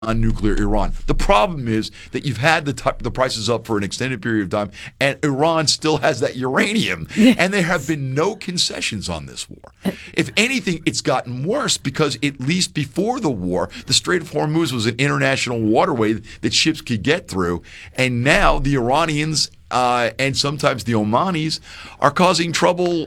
nuclear Iran. The problem is that you've had the prices up for an extended period of time, and Iran still has that uranium, and there have been no concessions on this war. If anything, it's gotten worse because at least before the war, the Strait of Hormuz was an international waterway that ships could get through, and now the Iranians and sometimes the Omanis are causing trouble,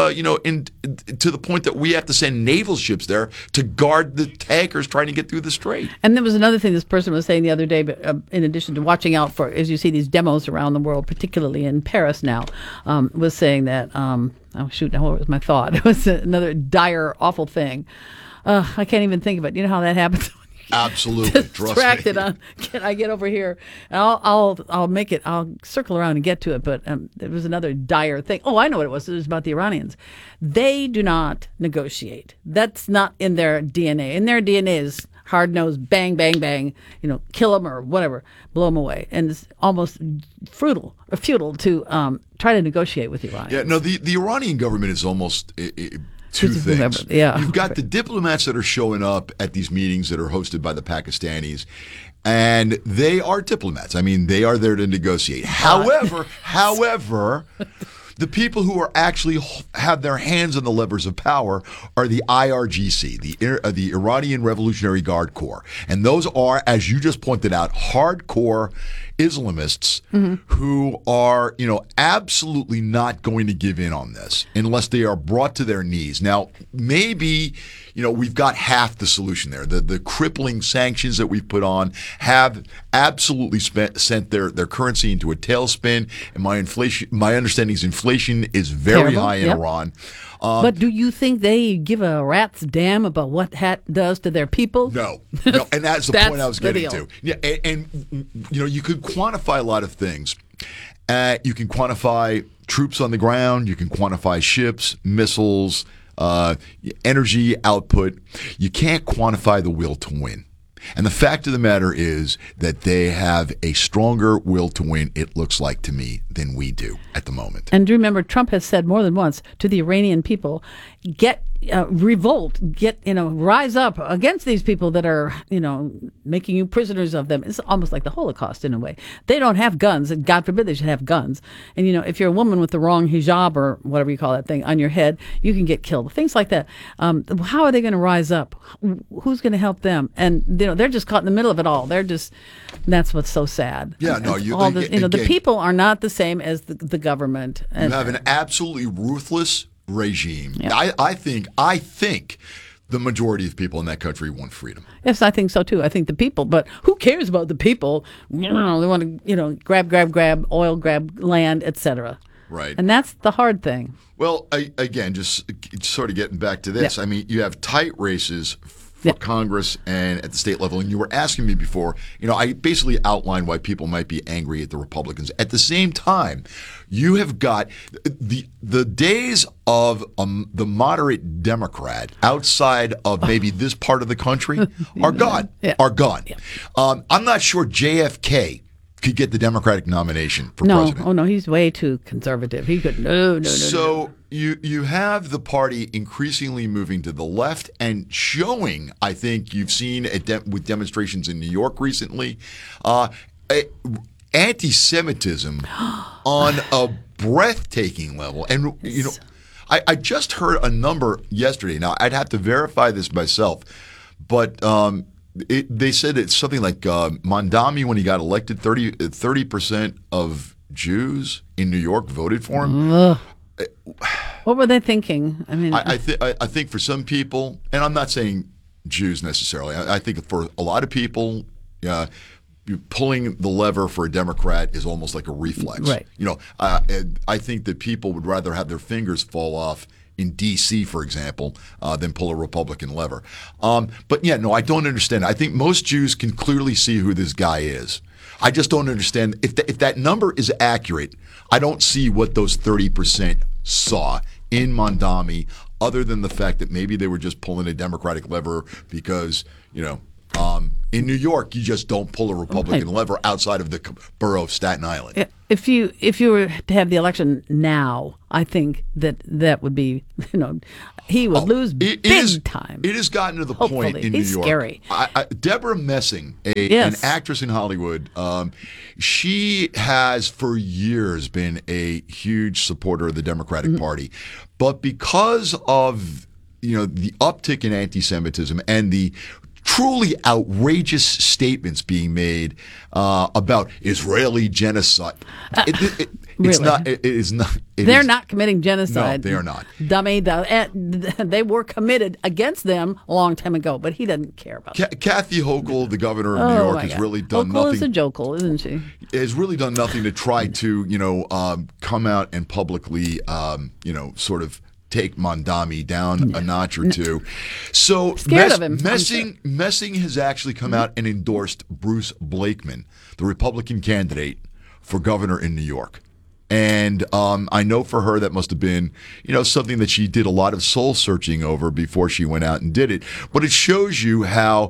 to the point that we have to send naval ships there to guard the tankers trying to get through the strait. And there was another thing this person was saying the other day, in addition to watching out for, as you see these demos around the world, particularly in Paris now, was saying that, now what was my thought? It was another dire, awful thing. I can't even think of it. You know how that happens? Absolutely. Distracted on. Can I get over here? And I'll make it. I'll circle around and get to it. But there was another dire thing. Oh, I know what it was. It was about the Iranians. They do not negotiate. That's not in their DNA. In their DNA is hard-nosed, bang, bang, bang. Kill them or whatever, blow them away. And it's almost futile to try to negotiate with the Iranians. Yeah. No, the Iranian government is almost. Two things. Yeah. You've got the diplomats that are showing up at these meetings that are hosted by the Pakistanis, and they are diplomats. I mean, they are there to negotiate. However, the people who are actually have their hands on the levers of power are the IRGC, the Iranian Revolutionary Guard Corps. And those are, as you just pointed out, hardcore Islamists who are, absolutely not going to give in on this unless they are brought to their knees. Now, maybe, we've got half the solution there. The crippling sanctions that we've put on have absolutely sent their currency into a tailspin. And my understanding is inflation is very terrible, high in Iran. But do you think they give a rat's damn about what that does to their people? No, and that's the point I was getting to. Yeah, and you could quantify a lot of things. You can quantify troops on the ground. You can quantify ships, missiles, energy output. You can't quantify the will to win. And the fact of the matter is that they have a stronger will to win, it looks like to me, than we do at the moment. And do remember, Trump has said more than once to the Iranian people, revolt, rise up against these people that are, making you prisoners of them. It's almost like the Holocaust in a way. They don't have guns, and God forbid they should have guns. And, if you're a woman with the wrong hijab or whatever you call that thing on your head, you can get killed. Things like that. How are they going to rise up? Who's going to help them? And, they're just caught in the middle of it all. That's what's so sad. Yeah, no, the people are not the same as the government. You have an absolutely ruthless regime. Yeah. I think the majority of people in that country want freedom. Yes, I think so too. I think the people, but who cares about the people? They want to, grab oil, grab land, etc. Right. And that's the hard thing. Well, again, just sort of getting back to this. I mean, you have tight races for Congress and at the state level. And you were asking me before, I basically outlined why people might be angry at the Republicans. At the same time, you have got the days of the moderate Democrat outside of maybe this part of the country are gone. Are gone. Yeah. I'm not sure JFK could get the Democratic nomination for president. Oh no, he's way too conservative. He could no. So you have the party increasingly moving to the left and showing. I think you've seen with demonstrations in New York recently, anti-Semitism on a breathtaking level. And I just heard a number yesterday. Now I'd have to verify this myself, but. They said it's something like Mondami, when he got elected, 30% of Jews in New York voted for him. What were they thinking? I mean, I think for some people, and I'm not saying Jews necessarily. I think for a lot of people, pulling the lever for a Democrat is almost like a reflex. Right. I think that people would rather have their fingers fall off in D.C., for example, than pull a Republican lever. But I don't understand. I think most Jews can clearly see who this guy is. I just don't understand. If that number is accurate, I don't see what those 30% saw in Mondami, other than the fact that maybe they were just pulling a Democratic lever because, In New York, you just don't pull a Republican lever outside of the borough of Staten Island. If you were to have the election now, I think that would be, he would lose big time. It has gotten to the point in He's New York. Scary. Deborah Messing, an actress in Hollywood, she has for years been a huge supporter of the Democratic Party, but because of the uptick in anti-Semitism and the truly outrageous statements being made about Israeli genocide. It's not. It is not. They're not committing genocide. No, they are not. Dummy. They were committed against them a long time ago, but he doesn't care about that. Kathy Hochul, the governor of New York, has really done nothing. Hochul is a jokel, isn't she? Has really done nothing to try to come out and publicly sort of take Mondami down a notch or two. So Scared of him. Messing has actually come out and endorsed Bruce Blakeman, the Republican candidate for governor in New York. And I know for her that must have been, something that she did a lot of soul searching over before she went out and did it. But it shows you how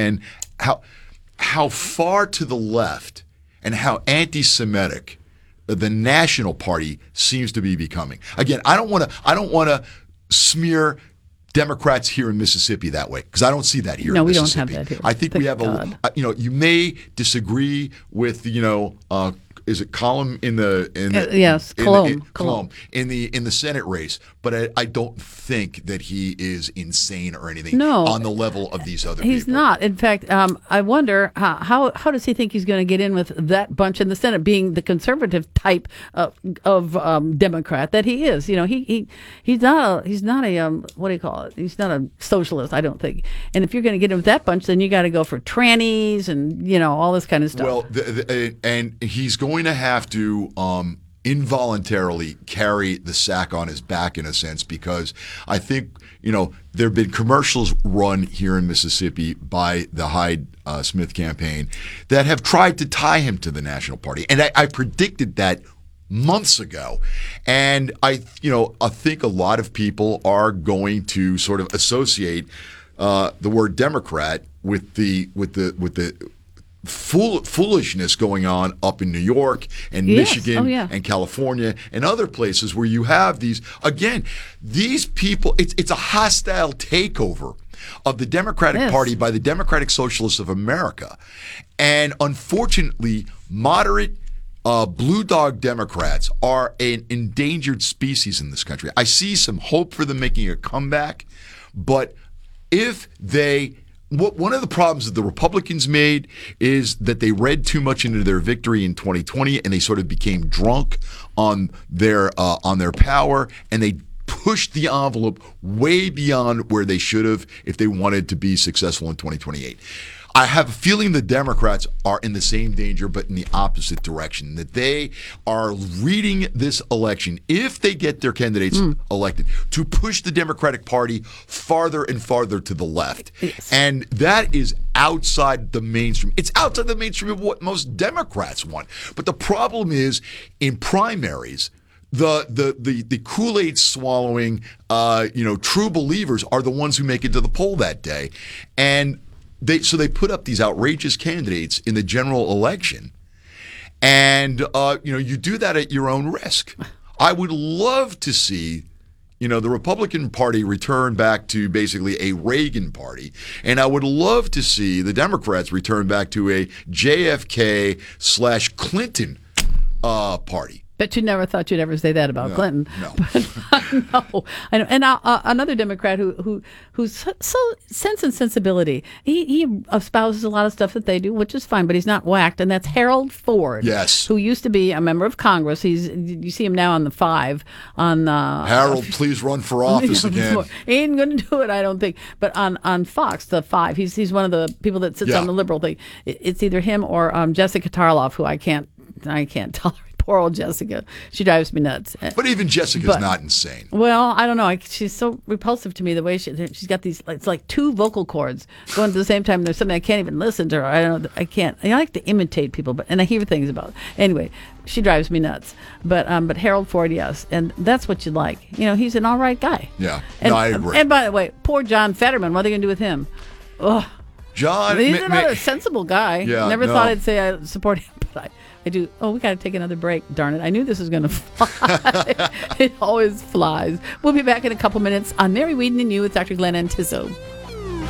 far to the left and how anti-Semitic the National Party seems to be becoming. Again, I don't want to smear Democrats here in Mississippi that way, because I don't see that here in Mississippi. No, we don't have that here. I think we have you may disagree with is it Colum in the Colum in the Senate race, but I don't think that he is insane or anything on the level of these other people. He's not. In fact, I wonder how does he think he's going to get in with that bunch in the Senate, being the conservative type of Democrat that he is. He's not a what do you call it? He's not a socialist, I don't think. And if you're going to get in with that bunch, then you got to go for trannies and all this kind of stuff. Well, and he's going to have to involuntarily carry the sack on his back in a sense, because I think there have been commercials run here in Mississippi by the Hyde Smith campaign that have tried to tie him to the National Party, and I predicted that months ago, and I think a lot of people are going to sort of associate the word Democrat with the foolishness going on up in New York and Michigan and California and other places where you have these people. It's a hostile takeover of the Democratic Party by the Democratic Socialists of America, and unfortunately, moderate blue dog Democrats are an endangered species in this country. I see some hope for them making a comeback, but one of the problems that the Republicans made is that they read too much into their victory in 2020, and they sort of became drunk on their power, and they pushed the envelope way beyond where they should have if they wanted to be successful in 2028. I have a feeling the Democrats are in the same danger, but in the opposite direction, that they are reading this election, if they get their candidates elected, to push the Democratic Party farther and farther to the left. Yes. And that is outside the mainstream. It's outside the mainstream of what most Democrats want. But the problem is, in primaries, the Kool-Aid swallowing, true believers are the ones who make it to the poll that day. And they put up these outrageous candidates in the general election, and you do that at your own risk. I would love to see the Republican Party return back to basically a Reagan party, and I would love to see the Democrats return back to a JFK/Clinton party. Bet you never thought you'd ever say that about Clinton. No. No. I know. And another Democrat who's so Sense and Sensibility. He espouses a lot of stuff that they do, which is fine, but he's not whacked. And that's Harold Ford. Yes. Who used to be a member of Congress. You see him now on the 5 on Harold, please run for office again. He ain't going to do it, I don't think. But on Fox, the 5, he's one of the people that sits on the liberal thing. It's either him or Jessica Tarloff, who I can't tolerate. Poor old Jessica. She drives me nuts. But even Jessica's not insane. Well, I don't know. She's so repulsive to me, the way she's got these, it's like 2 vocal cords going at the same time. There's something I can't even listen to her. I don't know. I can't. I like to imitate people, and I hear things about it. Anyway, she drives me nuts. But Harold Ford, yes. And that's what you like. He's an all right guy. Yeah. And, no, I agree. And by the way, poor John Fetterman, what are they going to do with him? Ugh. John. He's another sensible guy. Yeah, Never no. thought I'd say I support him, but I do. Oh, we got to take another break. Darn it. I knew this was going to fly. It always flies. We'll be back in a couple minutes on Mary Whedon and You with Dr. Glenn Antizzo.